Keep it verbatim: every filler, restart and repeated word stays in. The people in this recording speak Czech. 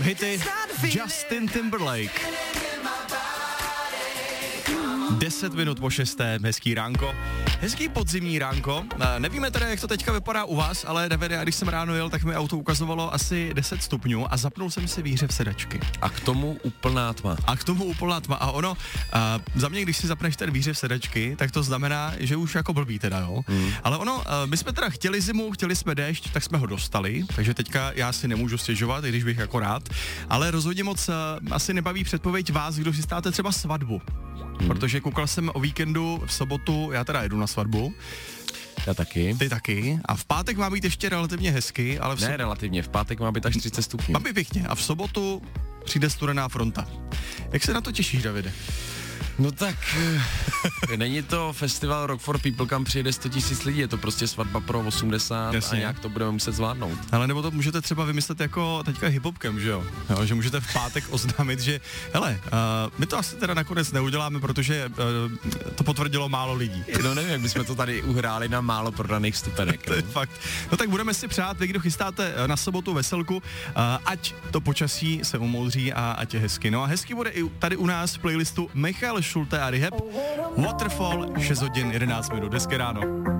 hity Justin Timberlake. deset minut po šesté, hezký ránko. Hezký podzimní ránko. Nevíme teda, jak to teďka vypadá u vás, ale Davide, já když jsem ráno jel, tak mi auto ukazovalo asi deset stupňů a zapnul jsem si výhřev sedačky. A k tomu úplná tma. A k tomu úplná tma. A ono, a za mě, když si zapneš ten výhřev sedačky, tak to znamená, že už jako blbý teda, jo. Mm. Ale ono, my jsme teda chtěli zimu, chtěli jsme déšť, tak jsme ho dostali, takže teďka já si nemůžu stěžovat, i když bych jako rád, ale rozhodně moc asi nebaví předpověď vás, kdo si státe třeba svatbu. Hmm. Protože koukal jsem o víkendu v sobotu, já teda jedu na svatbu. Já taky. Ty taky. A v pátek má být ještě relativně hezky, ale v Ne, sob... relativně, v pátek má být až třicet stupňů. Má být pěkně. A v sobotu přijde studená fronta. Jak se na to těšíš, Davide? No tak, není to festival Rock for People, kam přijede sto tisíc lidí, je to prostě svatba pro osmdesát. Jasně. A nějak to budeme muset zvládnout. Ale nebo to můžete třeba vymyslet jako teďka hip-hopkem, že jo? jo? Že můžete v pátek oznámit, že hele, uh, my to asi teda nakonec neuděláme, protože uh, to potvrdilo málo lidí. No nevím, jak bychom to tady uhráli na málo prodaných vstupenek. To je fakt. No tak budeme si přát, vy kdo chystáte na sobotu veselku, uh, ať to počasí se umoudří a ať je hezky. No a hezky bude i tady u nás v playlistu Michael Schulte a Rehab, Waterfall, šest hodin jedenáct minut, hezké ráno.